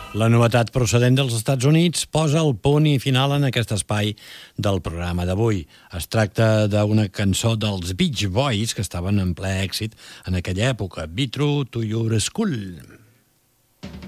La novetat procedent dels Estats Units posa el punt i final en aquest espai del programa d'avui. Es tracta d'una cançó dels Beach Boys que estaven en ple èxit en aquella època, Be True to Your School.